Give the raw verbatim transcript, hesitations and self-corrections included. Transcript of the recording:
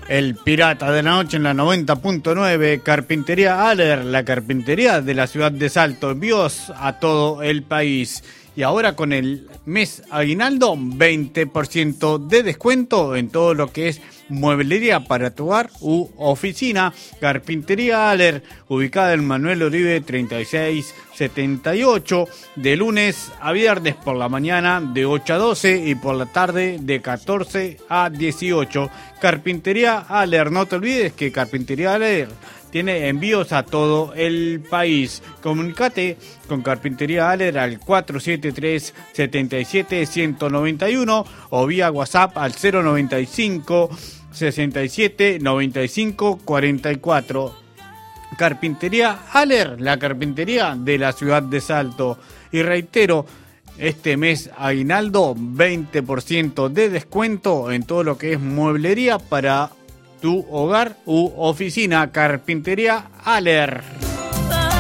El Pirata de la Noche en la noventa punto nueve, Carpintería Aller, la carpintería de la ciudad de Salto, envíos a todo el país. Y ahora con el mes aguinaldo, veinte por ciento de descuento en todo lo que es mueblería para tu hogar u oficina. Carpintería Aller, ubicada en Manuel Oribe treinta y seis setenta y ocho, de lunes a viernes por la mañana de ocho a doce y por la tarde de catorce a dieciocho. Carpintería Aller, no te olvides que Carpintería Aller tiene envíos a todo el país. Comunicate con Carpintería Aller al cuatro siete tres, siete siete, uno nueve uno o vía WhatsApp al cero noventa y cinco, sesenta y siete, noventa y cinco, cuarenta y cuatro. Carpintería Aller, la carpintería de la ciudad de Salto. Y reitero, este mes aguinaldo, veinte por ciento de descuento en todo lo que es mueblería para tu hogar u oficina. Carpintería Aller.